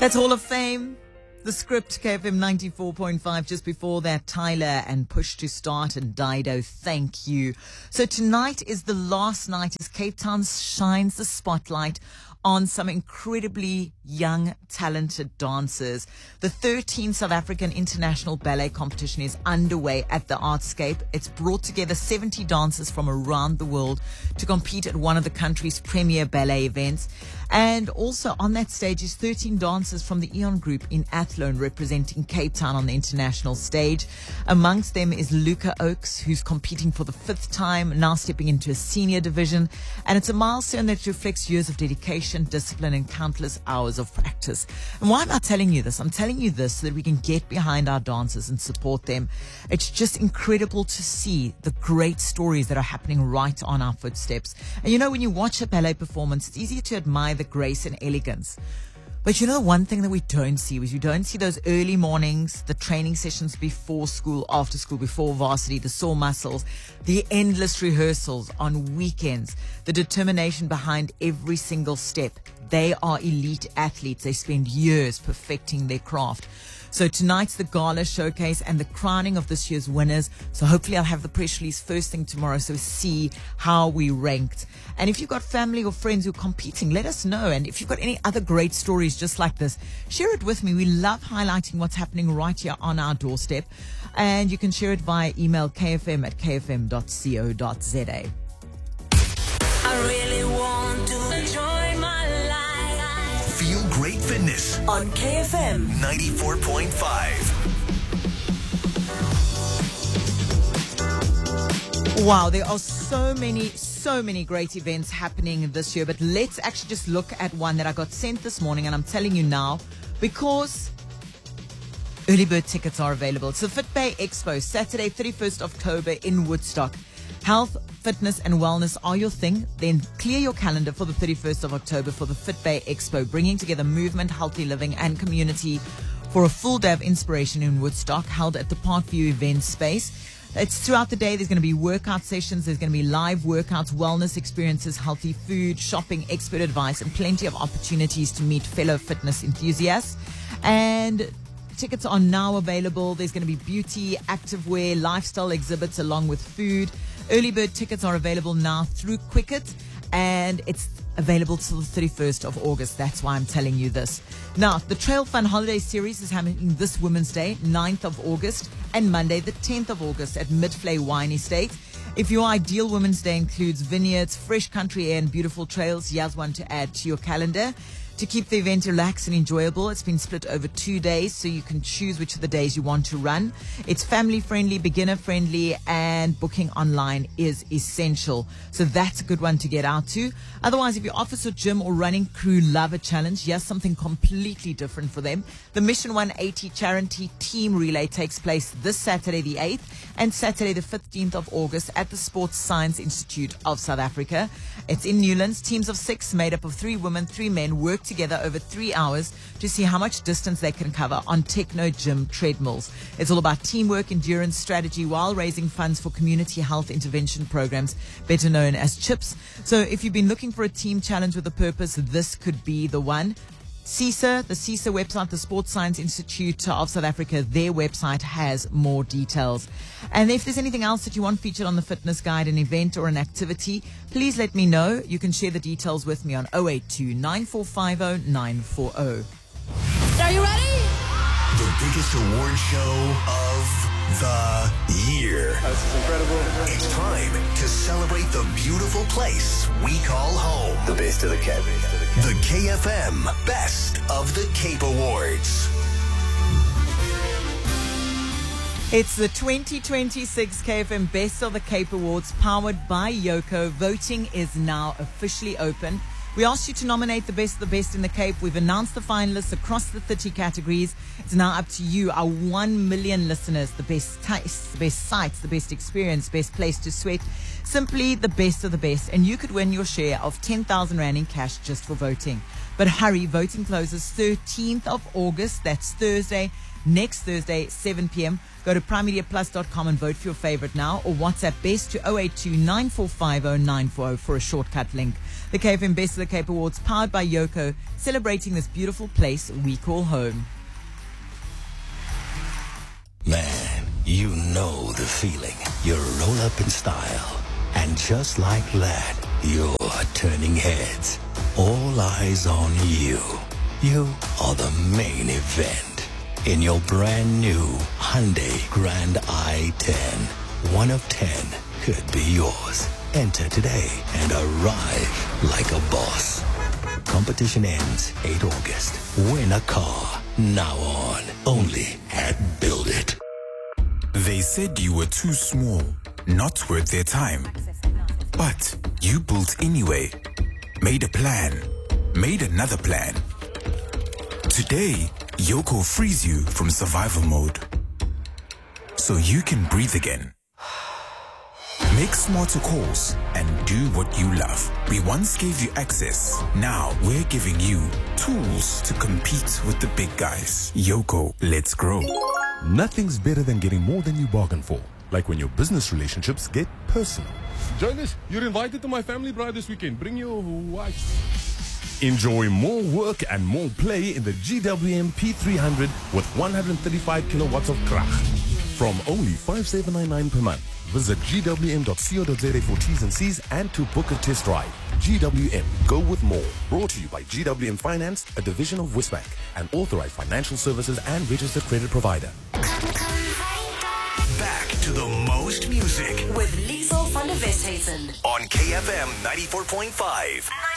That's Hall of Fame. The Script, KFM 94.5. Just before that, Tyler and Push to Start and Dido, Thank You. So tonight is the last night as Cape Town shines the spotlight on some incredibly young, talented dancers. The 13th South African International Ballet Competition is underway at the Artscape. It's brought together 70 dancers from around the world to compete at one of the country's premier ballet events. And also on that stage is 13 dancers from the Eon Group in Athlone representing Cape Town on the international stage. Amongst them is Luca Oakes, who's competing for the 5th time, now stepping into a senior division. And it's a milestone that reflects years of dedication, discipline, and countless hours of practice. And why am I telling you this? I'm telling you this so that we can get behind our dancers and support them. It's just incredible to see the great stories that are happening right on our footsteps. And you know, when you watch a ballet performance, it's easier to admire the grace and elegance. But you know, one thing that we don't see is we don't see those early mornings, the training sessions before school, after school, before varsity, the sore muscles, the endless rehearsals on weekends, the determination behind every single step. They are elite athletes. They spend years perfecting their craft. So tonight's the gala showcase and the crowning of this year's winners. So hopefully I'll have the press release first thing tomorrow, so see how we ranked. And if you've got family or friends who are competing, let us know. And if you've got any other great stories just like this, share it with me. We love highlighting what's happening right here on our doorstep. And you can share it via email kfm@kfm.co.za. I really want to enjoy my life. Feel Great Fitness On KFM 94.5. Wow, there are so many great events happening this year. But let's actually just look at one that I got sent this morning, and I'm telling you now because early bird tickets are available. It's the FitBay Expo, Saturday, 31st October in Woodstock. Health, fitness and wellness are your thing? Then clear your calendar for the 31st of October for the FitBay Expo, bringing together movement, healthy living and community for a full day of inspiration in Woodstock, held at the Parkview event space. It's throughout the day. There's going to be workout sessions. There's going to be live workouts, wellness experiences, healthy food, shopping, expert advice, and plenty of opportunities to meet fellow fitness enthusiasts. And tickets are now available. There's going to be beauty, activewear, lifestyle exhibits along with food. Early bird tickets are available now through Quicket, and it's available till the 31st of August. That's why I'm telling you this. Now, the Trail Fun Holiday Series is happening this Women's Day, 9th of August, and Monday, the 10th of August at Midvlei Wine Estate. If your ideal Women's Day includes vineyards, fresh country air, and beautiful trails, here's one to add to your calendar. To keep the event relaxed and enjoyable, it's been split over 2 days, so you can choose which of the days you want to run. It's family-friendly, beginner-friendly, and booking online is essential. So that's a good one to get out to. Otherwise, if your office or gym or running crew love a challenge, here's something completely different for them. The Mission 180 Charity Team Relay takes place this Saturday the 8th and Saturday the 15th of August at the Sports Science Institute of South Africa. It's in Newlands. Teams of 6 made up of 3 women, 3 men work together over 3 hours to see how much distance they can cover on Techno Gym treadmills. It's all about teamwork, endurance, strategy, while raising funds for community health intervention programs, better known as CHIPS. So if you've been looking for a team challenge with a purpose, this could be the one. CISA, the CISA website, the Sports Science Institute of South Africa, their website has more details. And if there's anything else that you want featured on the fitness guide, an event or an activity, please let me know. You can share the details with me on 082 9450 940. Are you ready? The biggest award show of the year. This is incredible. It's time to celebrate the beautiful place we call home. The best of the Cape. The KFM Best of the Cape Awards. It's the 2026 KFM Best of the Cape Awards, powered by Yoko. Voting is now officially open. We asked you to nominate the best of the best in the Cape. We've announced the finalists across the 30 categories. It's now up to you, our 1 million listeners, the best taste, the best sights, the best experience, best place to sweat. Simply the best of the best. And you could win your share of 10,000 Rand in cash just for voting. But hurry, voting closes 13th of August. That's Thursday. Next Thursday, 7 p.m. Go to primemediaplus.com and vote for your favorite now, or WhatsApp Best to 082-9450-940 for a shortcut link. The KFM Best of the Cape Awards, powered by Yoko, celebrating this beautiful place we call home. Man, you know the feeling. You roll up in style. And just like that, you're turning heads. All eyes on you. You are the main event. In your brand new Hyundai Grand i10. 1 of 10 could be yours. Enter today and arrive like a boss. Competition ends 8 August. Win a car. Now on. Only at Build It. They said you were too small, not worth their time. But you built anyway. Made a plan. Made another plan. Today, Yoko frees you from survival mode, so you can breathe again. Make smarter calls and do what you love. We once gave you access. Now we're giving you tools to compete with the big guys. Yoko, let's grow. Nothing's better than getting more than you bargained for. Like when your business relationships get personal. Jonas, you're invited to my family bride this weekend. Bring your wife. Enjoy more work and more play in the GWM P300 with 135 kilowatts of krach. From only 5,799 per month. Visit gwm.co.za for T's and C's and to book a test drive. GWM, go with more. Brought to you by GWM Finance, a division of Westbank, an authorized financial services and registered credit provider. Back to the most music With Liesel van der Westhuizen. on KFM 94.5.